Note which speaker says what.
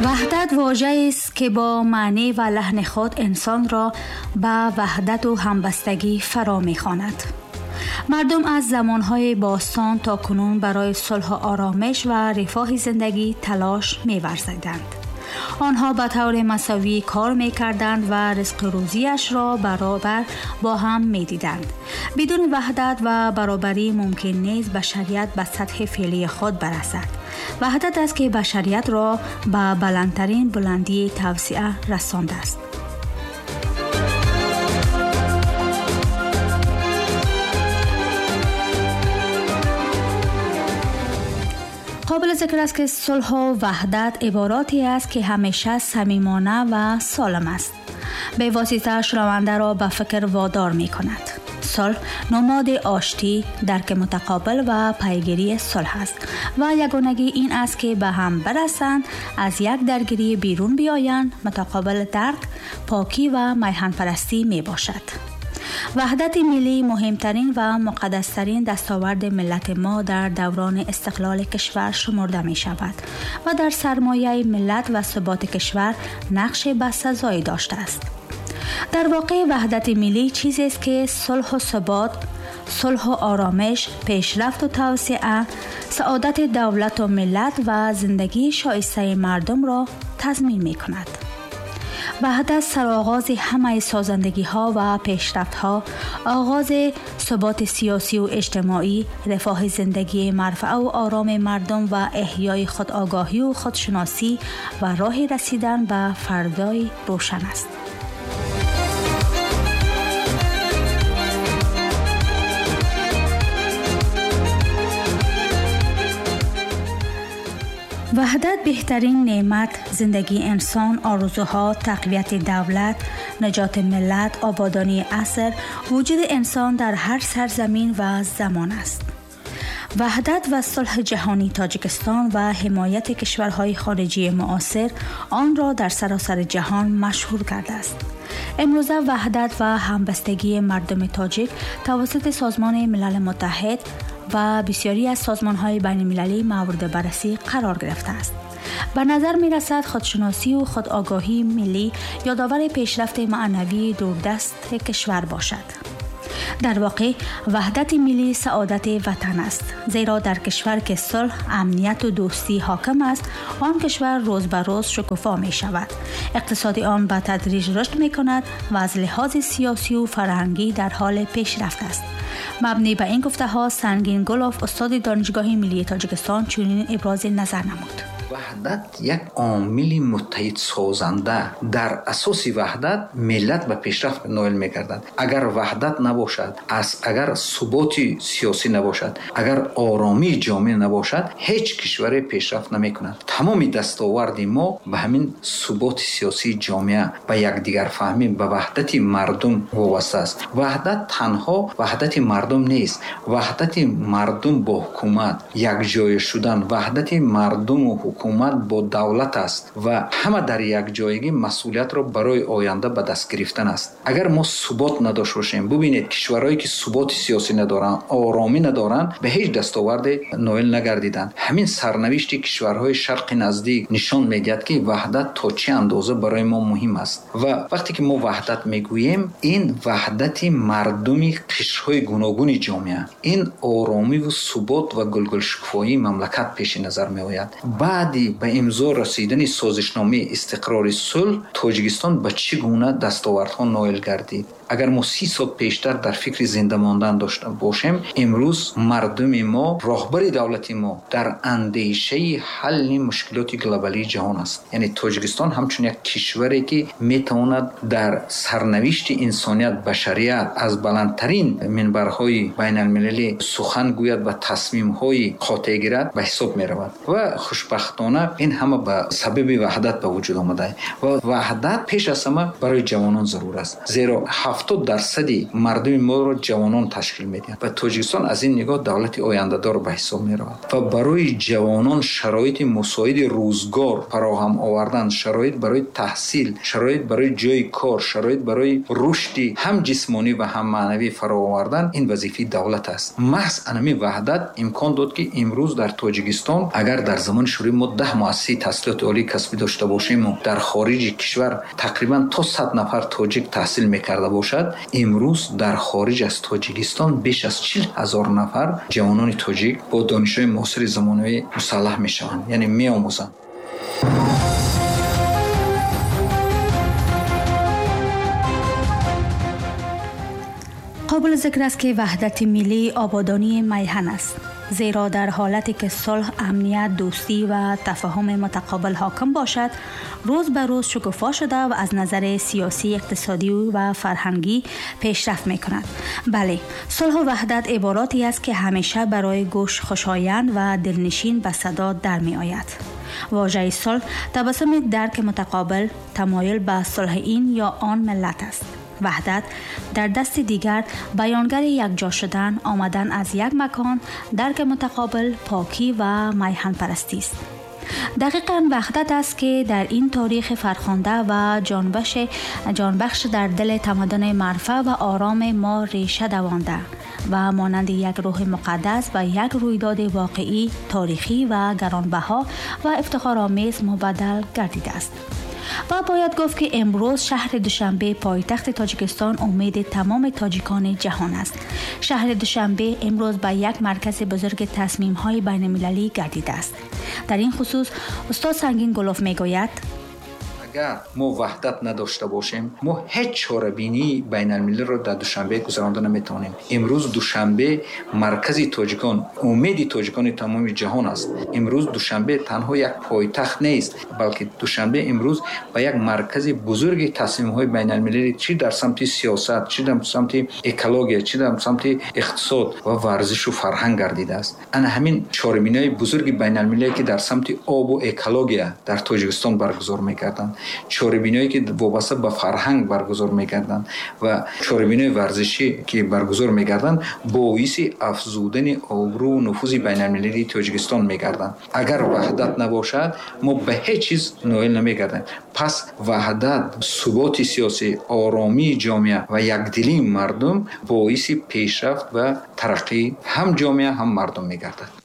Speaker 1: وحدت واژه‌ای است که با معنی و لحن خود انسان را به وحدت و همبستگی فرا می‌خواند. مردم از زمانهای باستان تا کنون برای صلح و آرامش و رفاه زندگی تلاش می‌ورزیدند. آنها به طور مساوی کار می‌کردند و رزق روزیش را برابر با هم می‌دیدند. بدون وحدت و برابری ممکن نیست بشریت به سطح فعلی خود برسد. وحدت است که بشریت را به بلندترین بلندی توسعه رسانده است. قابل ذکر است که صلح و وحدت عباراتی است که همیشه صمیمانه و سالم است. به واسطه شنونده را به فکر وادار می کند. صلح نماد آشتی، درک متقابل و پیگیری صلح است و یگانگی این است که به هم برسند، از یک درگیری بیرون بیایند. متقابل درک، پاکی و میهن پرستی می باشد. وحدت ملی مهمترین و مقدسترین دستاورد ملت ما در دوران استقلال کشور شمرده می شود و در سرمایه ملت و ثبات کشور نقش بسزایی داشته است. در واقع وحدت ملی چیزی است که صلح و ثبات، صلح و آرامش، پیشرفت و توسعه، سعادت دولت و ملت و زندگی شایسته مردم را تضمین می کند. وحدت سرآغاز همه سازندگی ها و پیشرفت ها، آغاز ثبات سیاسی و اجتماعی، رفاه زندگی مرفوع و آرام مردم و احیای خودآگاهی و خودشناسی و راه رسیدن به فردای روشن است. وحدت بهترین نعمت، زندگی انسان، آرزوها، تقویت دولت، نجات ملت، آبادانی عصر، وجود انسان در هر سرزمین و زمان است. وحدت و صلح جهانی تاجیکستان و حمایت کشورهای خارجی معاصر آن را در سراسر جهان مشهور کرده است. امروزه وحدت و همبستگی مردم تاجیک توسط سازمان ملل متحد و بسیاری از سازمان‌های بین‌المللی مورد بررسی قرار گرفته است. به نظر می‌رسد خودشناسی و خودآگاهی ملی یادآور پیشرفت معنوی دوردست کشور باشد. در واقع وحدت ملی سعادت وطن است، زیرا در کشور که صلح، امنیت و دوستی حاکم است، آن کشور روز به روز شکوفا می شود. اقتصاد آن به تدریج رشد می کند و از لحاظ سیاسی و فرهنگی در حال پیشرفت است. مبنی به این گفته ها سنگین گلوف استاد دانشگاه ملی تاجیکستان چنین ابراز نظر نمود.
Speaker 2: وحدت یک عامل متحد سازنده، در اساس وحدت ملت به پیشرفت نائل می‌گردد. اگر وحدت نباشد، اگر ثبات سیاسی نباشد، اگر آرامی جامعه نباشد، هیچ کشوری پیشرفت نمی‌کند. تمام دستاورد ما به همین ثبات سیاسی جامعه، به یکدیگر فهمی، به وحدت مردم وابسته است. وحدت تنها وحدت مردم نیست، وحدت مردم با حکومت، یک جای شدن، وحدت مردم و حکومت با دولت است و همه در یک جایگی مسئولیت را برای آینده به دست گرفتن است. اگر ما ثبات نداشته باشیم، ببینید کشورهایی که ثبات سیاسی ندارند، آرامی ندارند، به هیچ دستاورد نائل نگردیدند. همین سرنوشت کشورهای شرق نزدیک نشان می‌دهد که وحدت تا چه اندازه برای ما مهم است. و وقتی که ما وحدت میگوییم، این وحدت مردمی قشرهای گوناگون جامعه، این آرامی و ثبات و گلگل شکوفایی مملکت پیش نظر می‌آید. بعدی به امضا رسیدن سازشنامه استقرار صلح، تاجیکستان به چگونه دستاوردها نائل گردید؟ اگر ما 30 سال پیشتر در فکر زنده ماندن داشته باشیم، امروز مردم ما، راهبر دولت ما در اندیشه حل مشکلات گلوبالی جهان است. یعنی تاجیکستان همچون یک کشوری که میتواند در سرنوشت انسانیت، بشریت از بلندترین منبرهای بین المللی سخن گوید و تصمیم‌های قاطع گیرد به حساب می‌رود و خوشبختانه این همه به سبب وحدت به وجود آمده و وحدت پیش از همه برای جوانان ضرور است، زیرا 70% مردم ما را جوانان تشکیل میدهند و تاجیکستان از این نگاه دولت آینده دار به حساب می رود و برای جوانان شرایط مساعد روزگار فراهم آوردن، شرایط برای تحصیل، شرایط برای جای کار، شرایط برای رشد هم جسمانی و هم معنوی فراهم آوردن، این وظیفه دولت است. محض همین وحدت امکان داد که امروز در تاجیکستان اگر در زمان شوری ما ما 10 مؤسسه تحصیلات عالی کسبی داشته باشیم و در خارج کشور تقریبا تا 100 نفر تاجیک تحصیل میکرده باشد، امروز در خارج از تاجیکستان بیش از 40,000 نفر جوانان تاجیک با دانش‌های معاصر زمانوی مسلح میشوند، یعنی میآموزند.
Speaker 1: قابل ذکر است که وحدت ملی آبادانی میهن است، زیرا در حالتی که صلح، امنیت، دوستی و تفاهم متقابل حاکم باشد، روز به روز شکوفا شده و از نظر سیاسی، اقتصادی و فرهنگی پیشرفت می کند. بله، صلح و وحدت عباراتی است که همیشه برای گوش خوشایند و دلنشین به صدا در می آید. واژه صلح تبسم درک متقابل، تمایل به صلح این یا آن ملت است. وحدت در دست دیگر بیانگر یکجا شدن، آمدن از یک مکان، درک متقابل، پاکی و میهن پرستی است. دقیقاً وحدت است که در این تاریخ فرخنده و جانبخش در دل تمدن مرفع و آرام ما ریشه دوانده و مانند یک روح مقدس و یک رویداد واقعی، تاریخی و گرانبها و افتخارآمیز مبدل گردیده است. و باید گفت که امروز شهر دوشنبه پایتخت تاجیکستان امید تمام تاجیکان جهان است. شهر دوشنبه امروز به یک مرکز بزرگ تصمیم‌های بین‌المللی گردیده است. در این خصوص استاد سنگین گلوف میگوید
Speaker 2: اگر ما وحدت نداشته باشیم، ما هیچ چاره‌بینی بین المللی را در دوشنبه گذراندن نمیتوانیم. امروز دوشنبه مرکزی تاجیکان، امید تاجیکان تمام جهان است. امروز دوشنبه تنها یک پایتخت نیست، بلکه دوشنبه امروز به یک مرکز بزرگ تصمیم‌های بین المللی، چی در سمت سیاست، چی در سمت اکولوژی، چی در سمت اقتصاد و ورزش و فرهنگ گردیده است. انا همین چاره‌بینی‌های بزرگ بین المللی که در سمت آب و اکولوژی در تاجیکستان برگزار می‌کردند، چاره‌بینی‌هایی که وابسته به فرهنگ برگزار می‌گردند و چاره‌بینی ورزشی که برگزار می‌گردند، باعث افزودن آبرو و نفوذ بین‌المللی تاجیکستان می‌گردند. اگر وحدت نباشد، ما به هیچ چیز نائل نمی‌گردیم. پس وحدت، ثبات سیاسی، آرامی جامعه و یکدلی مردم باعث پیشرفت و ترقی هم جامعه هم مردم می‌گردد.